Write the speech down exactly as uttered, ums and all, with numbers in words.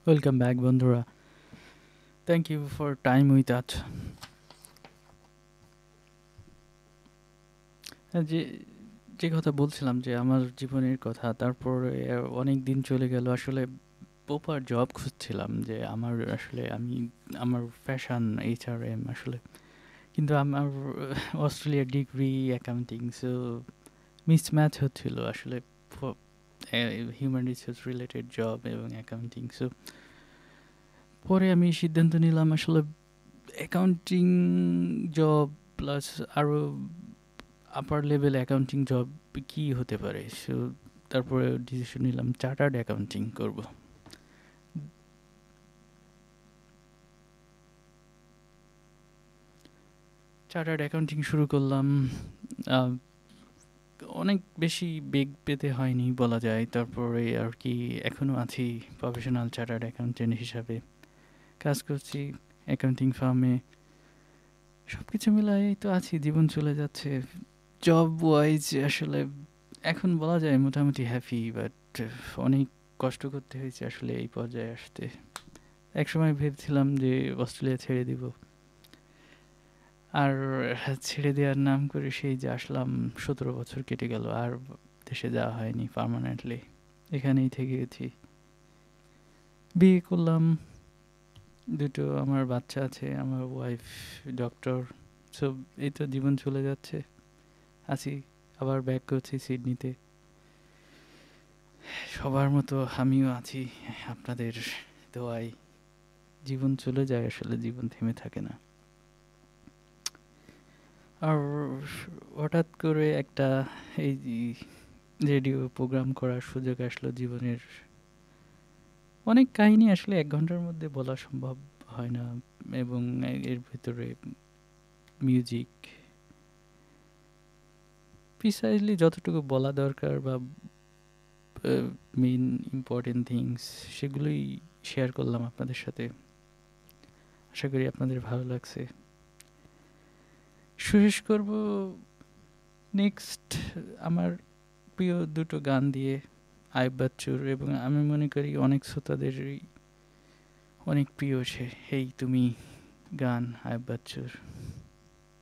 Welcome back বন্ধুরা। Thank you for time with আজ। যে যে কথা বলছিলাম যে আমার জীবনের কথা, তারপরে অনেক দিন চলে গেল। আসলে প্রপার জব খুঁজছিলাম, যে আমার আসলে আমি আমার ফ্যাশন এইচআরএম আসলে, কিন্তু আমার অস্ট্রেলিয়ার ডিগ্রি অ্যাকাউন্টিং, সো মিসম্যাচ হচ্ছিল আসলে হিউম্যান রিসোর্স রিলেটেড জব এবং অ্যাকাউন্টিং। সো পরে আমি সিদ্ধান্ত নিলাম আসলে অ্যাকাউন্টিং জব প্লাস আরও আপার লেভেল অ্যাকাউন্টিং জব কি হতে পারে। সো তারপরে ডিসিশন নিলাম চার্টার্ড অ্যাকাউন্টিং করব। চার্টার্ড অ্যাকাউন্টিং শুরু করলাম। আহ, অনেক বেশি বেগ পেতে হয়নি বলা যায়। তারপরে আর কি এখনও আছি প্রফেশনাল চার্টার্ড অ্যাকাউন্টেন্ট হিসাবে, কাজ করছি অ্যাকাউন্টিং ফার্মে। সব কিছু মিলাই তো আছি, জীবন চলে যাচ্ছে। জব ওয়াইজ আসলে এখন বলা যায় মোটামুটি হ্যাপি, বাট অনেক কষ্ট করতে হয়েছে আসলে এই পর্যায়ে আসতে। একসময় ভেবেছিলাম যে অস্ট্রেলিয়া ছেড়ে দিব, আর ছেড়ে দেওয়ার নাম করে সেই যে আসলাম, সতেরো বছর কেটে গেল, আর দেশে যাওয়া হয়নি পার্মানেন্টলি। এখানেই থেকে গেছি, বিয়ে করলাম, দুটো আমার বাচ্চা আছে, আমার ওয়াইফ ডক্টর। সব এই তো জীবন চলে যাচ্ছে, আছি। আবার ব্যাক করছি সিডনিতে। সবার মতো আমিও আছি আপনাদের দোয়ায়। জীবন চলে যায়, আসলে জীবন থেমে থাকে না। আর হঠাৎ করে একটা এই রেডিও প্রোগ্রাম করার সুযোগ আসলো জীবনের। অনেক কাহিনী আসলে এক ঘন্টার মধ্যে বলা সম্ভব হয় না, এবং এর ভেতরে মিউজিক প্রিসাইজলি যতটুকু বলা দরকার বা মেইন ইম্পর্টেন্ট থিংস, সেগুলোই শেয়ার করলাম আপনাদের সাথে। আশা করি আপনাদের ভালো লাগছে। শেষ করব নেক্সট আমার প্রিয় দুটো গান দিয়ে, আইয়ুব বাচ্চুর, এবং আমি মনে করি অনেক শ্রোতাদেরই অনেক প্রিয় সে, হেই তুমি গান, আইয়ুব বাচ্চুর।